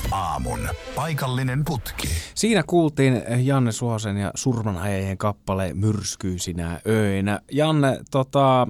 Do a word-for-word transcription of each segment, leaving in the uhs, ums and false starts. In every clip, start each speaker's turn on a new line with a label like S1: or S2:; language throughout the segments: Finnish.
S1: aamun paikallinen putki.
S2: Siinä kuultiin Janne Suhosen ja Surmanajajien kappale Myrskyisinä öinä. Janne, tota,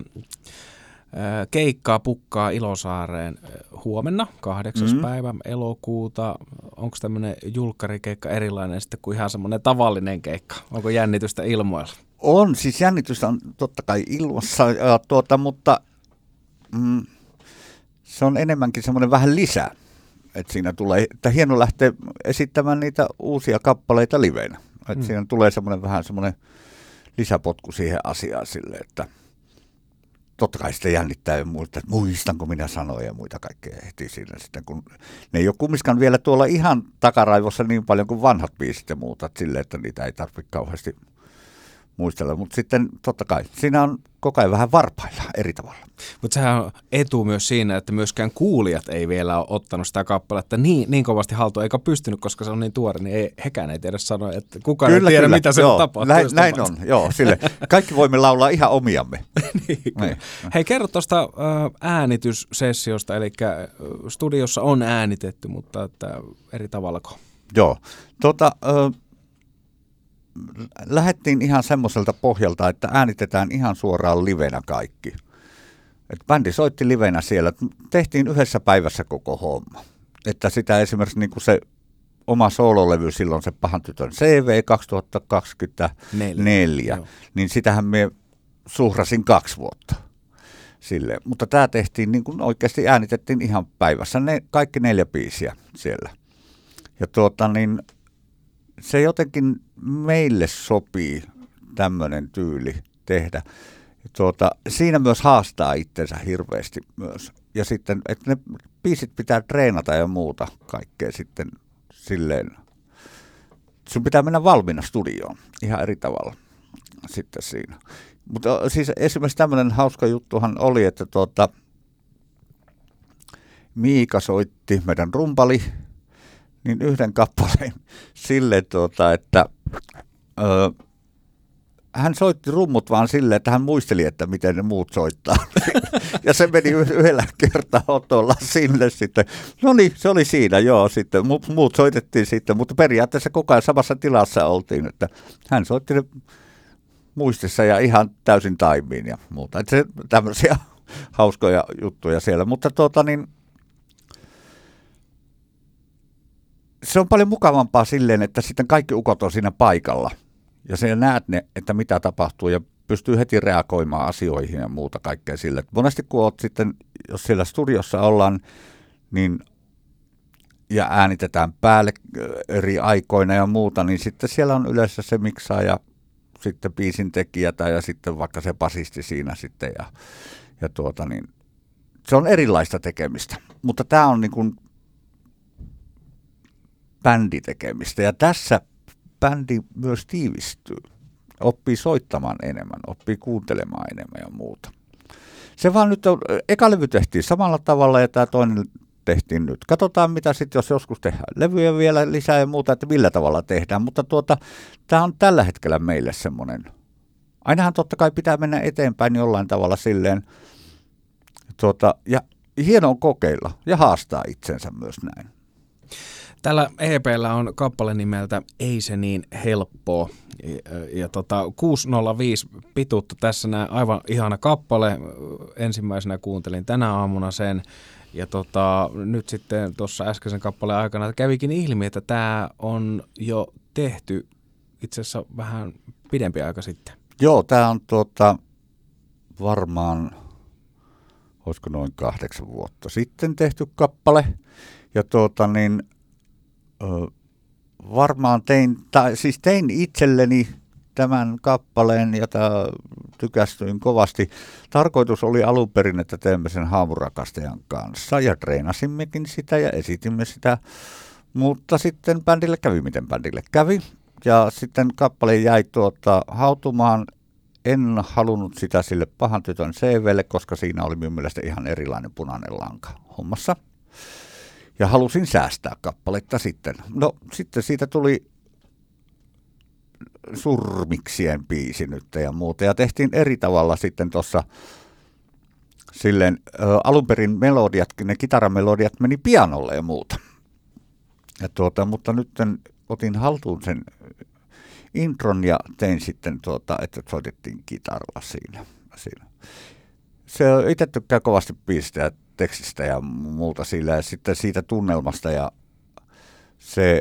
S2: keikkaa pukkaa Ilosaareen huomenna, kahdeksas mm-hmm. päivä elokuuta. Onko tämmöinen julkkarikeikka erilainen sitten kuin ihan semmoinen tavallinen keikka? Onko jännitystä ilmoilla?
S3: On, siis jännitystä on totta kai ilmassa, ja tuota, mutta mm, se on enemmänkin semmoinen vähän lisää. Että siinä tulee, että hieno lähteä esittämään niitä uusia kappaleita liveinä. Että mm. siinä tulee semmoinen vähän semmoinen lisäpotku siihen asiaan sille, että totta kai sitä jännittää ja muista, että muistanko minä sanoja ja muita kaikkea heti siinä sitten, kun ne ei ole kumminkaan vielä tuolla ihan takaraivossa niin paljon kuin vanhat biisit ja muuta, että sille, että niitä ei tarvitse kauheasti muistella, mutta sitten totta kai siinä on koko ajan vähän varpailla eri tavalla.
S2: Mutta sehän on etu myös siinä, että myöskään kuulijat ei vielä ole ottanut sitä kappaletta niin, niin kovasti haltuun, eikä pystynyt, koska se on niin tuore, niin ei, hekään ei tiedä sanoa, että kukaan kyllä, ei tiedä, kyllä, mitä se
S3: joo,
S2: tapahtuu.
S3: Näin, näin on, joo, sille. Kaikki voimme laulaa ihan omiamme.
S2: niin, niin. Hei, kerro tuosta äh, äänityssessiosta, eli studiossa on äänitetty, mutta että eri tavallako?
S3: Joo, tota... Äh, lähdettiin ihan semmoiselta pohjalta, että äänitetään ihan suoraan livenä kaikki. Et bändi soitti livenä siellä. Tehtiin yhdessä päivässä koko homma. Että sitä esimerkiksi niin kuin se oma soololevy silloin, se Pahan tytön C V kaksituhattakaksikymmentäneljä, niin sitähän me suhrasin kaksi vuotta. Sille. Mutta tämä tehtiin niin kuin oikeasti äänitettiin ihan päivässä. Ne kaikki neljä biisiä siellä. Ja tuota niin... Se jotenkin meille sopii tämmöinen tyyli tehdä. Tuota, siinä myös haastaa itsensä hirveästi myös. Ja sitten, että ne biisit pitää treenata ja muuta kaikkea sitten silleen. Sun pitää mennä valmiina studioon ihan eri tavalla sitten siinä. Mutta siis esimerkiksi tämmöinen hauska juttuhan oli, että tuota, Miika soitti meidän rumpali, niin yhden kappaleen sille, tuota, että ö, hän soitti rummut vaan silleen, että hän muisteli, että miten ne muut soittaa. Ja se meni yhdellä kertaa otolla sille sitten. No niin, se oli siinä, joo, sitten muut soitettiin sitten, mutta periaatteessa koko ajan samassa tilassa oltiin, että hän soitti ne muistissa ja ihan täysin taimiin ja muuta. Että se tämmöisiä hauskoja juttuja siellä, mutta tuota niin, se on paljon mukavampaa silleen, että sitten kaikki ukot on siinä paikalla ja sen näet ne, että mitä tapahtuu ja pystyy heti reagoimaan asioihin ja muuta kaikkea sille. Monesti kun oot sitten, jos siellä studiossa ollaan, niin ja äänitetään päälle eri aikoina ja muuta, niin sitten siellä on yleensä se miksaaja, sitten biisin tekijä tai ja sitten vaikka se basisti siinä sitten ja, ja tuota niin, se on erilaista tekemistä, mutta tämä on niin kuin bänditekemistä. Ja tässä bändi myös tiivistyy. Oppii soittamaan enemmän, oppii kuuntelemaan enemmän ja muuta. Se vaan nyt on, eka levy tehtiin samalla tavalla ja tämä toinen tehtiin nyt. Katsotaan mitä sitten, jos joskus tehdään levyjä vielä lisää ja muuta, että millä tavalla tehdään. Mutta tuota, tämä on tällä hetkellä meille semmoinen. Ainahan totta kai pitää mennä eteenpäin jollain tavalla silleen. Tuota, ja hienoa kokeilla ja haastaa itsensä myös näin.
S2: Tällä E P:llä on kappale nimeltä Ei se niin helppoa. Ja, ja tota, kuusi nolla viisi pituutta tässä näin, aivan ihana kappale. Ensimmäisenä kuuntelin tänä aamuna sen. Ja tota, nyt sitten tuossa äskeisen kappaleen aikana kävikin ilmi, että tämä on jo tehty itse asiassa vähän pidempi aika sitten. Joo,
S3: tämä on tuota, varmaan, olisiko noin kahdeksan vuotta sitten tehty kappale. Ja tuota niin, Ö, varmaan tein, tai siis tein itselleni tämän kappaleen ja tykästyin kovasti. Tarkoitus oli alun perin, että teemme sen Haamurakastajan kanssa ja treenasimmekin sitä ja esitimme sitä, mutta sitten bändille kävi, miten bändille kävi. Ja sitten kappale jäi tuota hautumaan. En halunnut sitä sille Pahan tytön C V:lle, koska siinä oli minun mielestä ihan erilainen punainen lanka hommassa. Ja halusin säästää kappaletta sitten. No sitten siitä tuli Surmiksien biisi nyt ja muuta. Ja tehtiin eri tavalla sitten tuossa silleen, ä, alun perin melodiat, ne kitaramelodiat meni pianolle ja muuta. Ja tuota, mutta nyt otin haltuun sen intron ja tein sitten, tuota, että soitettiin kitaralla siinä. siinä. Se itse tykkää kovasti biisistä ja tekstistä ja muuta sillä ja sitten siitä tunnelmasta ja se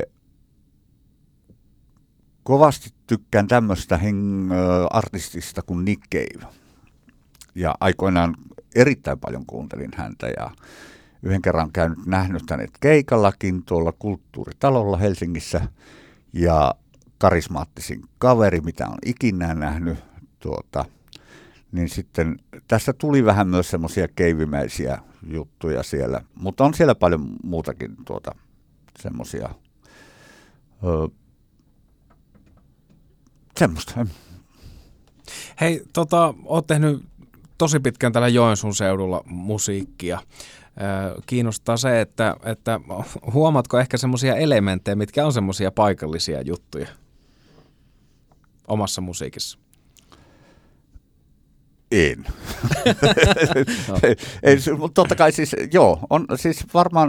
S3: kovasti tykkään tämmöistä heng- artistista kuin Nick Cave. Ja aikoinaan erittäin paljon kuuntelin häntä ja yhden kerran käynyt nähnyt hänet keikallakin tuolla Kulttuuritalolla Helsingissä ja karismaattisin kaveri, mitä on ikinä nähnyt. Tuota, niin sitten tässä tuli vähän myös semmoisia keivimäisiä juttuja siellä, mutta on siellä paljon muutakin tuota, semmoisia öö, semmoista.
S2: Hei, tota, oot tehnyt tosi pitkään täällä Joensuun seudulla musiikkia. Kiinnostaa se, että, että huomaatko ehkä semmoisia elementtejä, mitkä on semmoisia paikallisia juttuja omassa musiikissa?
S3: En. no. Ei, mutta totta kai siis, joo, on siis varmaan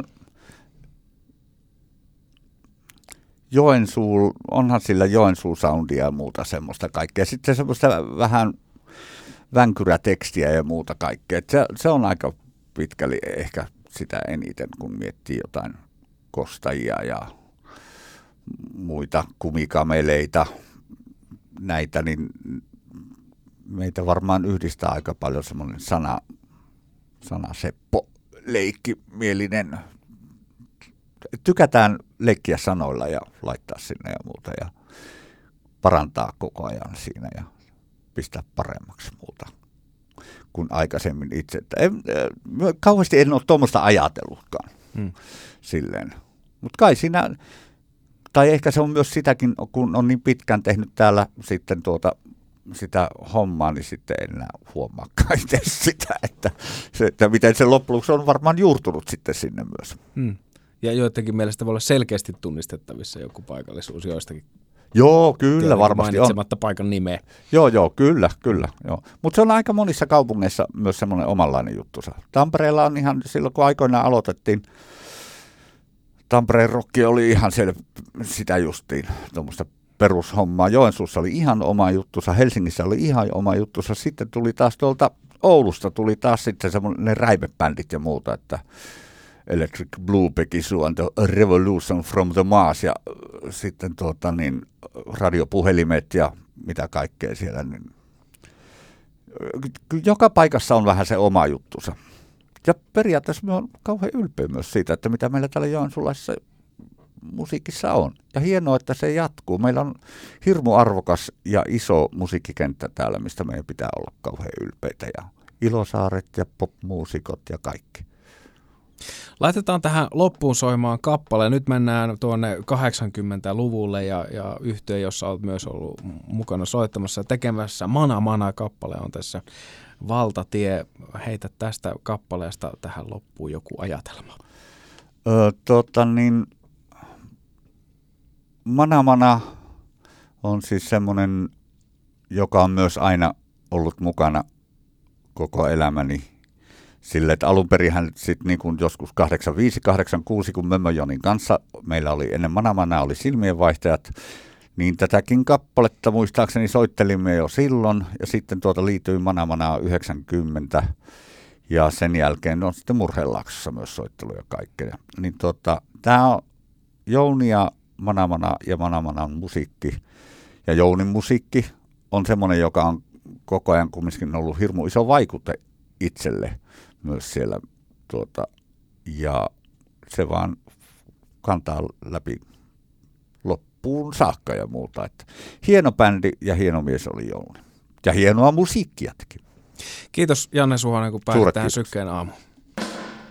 S3: Joensuu, onhan sillä Joensuu-soundia ja muuta semmoista kaikkea. Sitten semmoista vähän vänkyrätekstiä ja muuta kaikkea. Se, se on aika pitkälle ehkä sitä eniten, kun miettii jotain kostajia ja muita kumikameleita, näitä, niin meitä varmaan yhdistää aika paljon semmoinen sana, sanaseppo, leikkimielinen. Tykätään leikkiä sanoilla ja laittaa sinne ja muuta ja parantaa koko ajan siinä ja pistää paremmaksi muuta kuin aikaisemmin itse. En, kauheasti en ole tuommoista ajatellutkaan hmm. silleen. Mutta kai siinä, tai ehkä se on myös sitäkin, kun on niin pitkään tehnyt täällä sitten tuota sitä hommaa, niin sitten en enää huomaakaan itse sitä, että, se, että miten se loppujen lopuksi on varmaan juurtunut sitten sinne myös.
S2: Hmm. Ja joidenkin mielestä voi olla selkeästi tunnistettavissa joku paikallisuus joistakin.
S3: Joo, kyllä varmasti on.
S2: Mainitsematta paikan nimeä.
S3: Joo, joo, kyllä, kyllä. Mutta se on aika monissa kaupungeissa myös semmoinen omanlainen juttusa. Tampereella on ihan, silloin kun aikoinaan aloitettiin, Tampereen rokki oli ihan siellä, sitä justiin, tuommoista perushommaa. Joensuussa oli ihan oma juttusa, Helsingissä oli ihan oma juttusa. Sitten tuli taas tuolta Oulusta, tuli taas sitten semmoinen räipebändit ja muuta, että Electric Blue Pekisu and the Revolution from the Mars ja sitten tuota niin, radiopuhelimet ja mitä kaikkea siellä. Niin, joka paikassa on vähän se oma juttusa. Ja periaatteessa me on kauhean ylpeä myös siitä, että mitä meillä täällä joensuulaisessa musiikissa on. Ja hienoa, että se jatkuu. Meillä on hirmu arvokas ja iso musiikkikenttä täällä, mistä meidän pitää olla kauhean ylpeitä. Ja Ilosaaret ja popmuusikot ja kaikki.
S2: Laitetaan tähän loppuun soimaan kappale. Nyt mennään tuonne kahdeksankymmentäluvulle ja, ja yhtye, jossa olet myös ollut mukana soittamassa ja tekemässä. Mana Mana kappale on tässä valtatie. Heitä tästä kappaleesta tähän loppuun joku ajatelma.
S3: Öö, tota niin, Mana Mana on siis semmoinen, joka on myös aina ollut mukana koko elämäni. Sille, että alun perinhän sitten niin kuin joskus kahdeksankymmentäviisi kahdeksankymmentäkuusi, kun Mömmö Jonin kanssa meillä oli ennen Mana Manaa oli Silmienvaihtajat, niin tätäkin kappaletta muistaakseni soittelimme jo silloin, ja sitten tuota liityi Mana Manaa yhdeksänkymmentä, ja sen jälkeen on sitten Murheenlaaksossa myös soitteluja kaikkea. Niin tuota, tämä on Jouni ja Mana Mana ja Mana Manan musiikki, ja Jounin musiikki on semmoinen, joka on koko ajan kumminkin ollut hirmu iso vaikute itselle myös siellä, tuota, ja se vaan kantaa läpi loppuun saakka ja muuta. Että hieno bändi ja hieno mies oli Jouni. Ja hienoa musiikkia teki.
S2: Kiitos Janne Suhonen, kun pääsit tähän Sykkeen aamuun.